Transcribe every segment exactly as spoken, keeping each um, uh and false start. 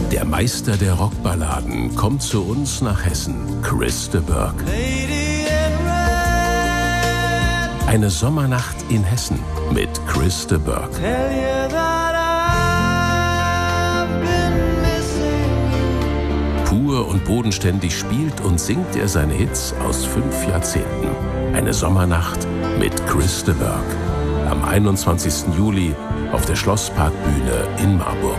Der Meister der Rockballaden kommt zu uns nach Hessen, Chris de Burgh. Eine Sommernacht in Hessen mit Chris de Burgh. Pur und bodenständig spielt und singt er seine Hits aus fünf Jahrzehnten. Eine Sommernacht mit Chris de Burgh. Am einundzwanzigsten Juli auf der Schlossparkbühne in Marburg.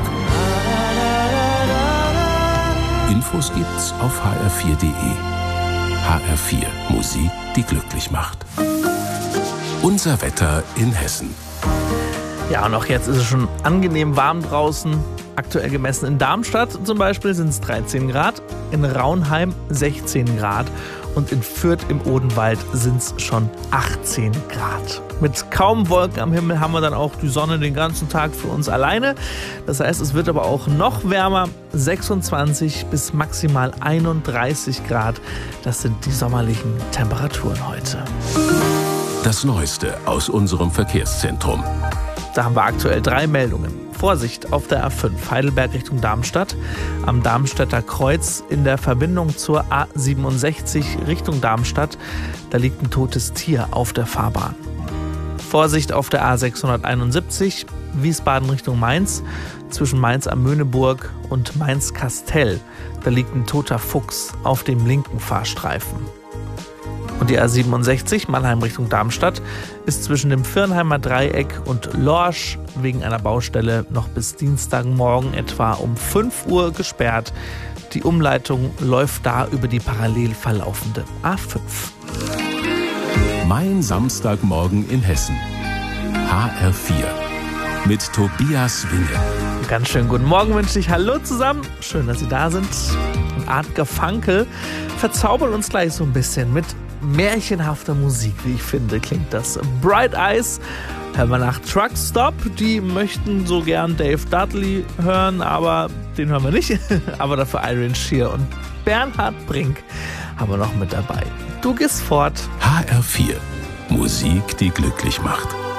Infos gibt's auf h r vier punkt d e. H R vier, Musik, die glücklich macht. Unser Wetter in Hessen. Ja, und auch jetzt ist es schon angenehm warm draußen. Aktuell gemessen in Darmstadt zum Beispiel sind es dreizehn Grad, in Raunheim sechzehn Grad und in Fürth im Odenwald sind es schon achtzehn Grad. Mit kaum Wolken am Himmel haben wir dann auch die Sonne den ganzen Tag für uns alleine. Das heißt, es wird aber auch noch wärmer, sechsundzwanzig bis maximal einunddreißig Grad. Das sind die sommerlichen Temperaturen heute. Das Neueste aus unserem Verkehrszentrum. Da haben wir aktuell drei Meldungen. Vorsicht auf der A fünf, Heidelberg Richtung Darmstadt. Am Darmstädter Kreuz in der Verbindung zur A siebenundsechzig Richtung Darmstadt. Da liegt ein totes Tier auf der Fahrbahn. Vorsicht auf der A sechshunderteinundsiebzig, Wiesbaden Richtung Mainz. Zwischen Mainz am Möhneburg und Mainz-Kastell. Da liegt ein toter Fuchs auf dem linken Fahrstreifen. Und die A siebenundsechzig, Mannheim Richtung Darmstadt, ist zwischen dem Viernheimer Dreieck und Lorsch wegen einer Baustelle noch bis Dienstagmorgen etwa um fünf Uhr gesperrt. Die Umleitung läuft da über die parallel verlaufende A fünf. Mein Samstagmorgen in Hessen. H R vier. Mit Tobias Winge. Ganz schön guten Morgen wünsche ich. Hallo zusammen. Schön, dass Sie da sind. Und Art Garfunkel verzaubert uns gleich so ein bisschen mit märchenhafter Musik, wie ich finde, klingt das. Bright Eyes hören wir nach Truck Stop. Die möchten so gern Dave Dudley hören, aber den hören wir nicht. Aber dafür Iron Shear und Bernhard Brink haben wir noch mit dabei. Du gehst fort. H R vier. Musik, die glücklich macht.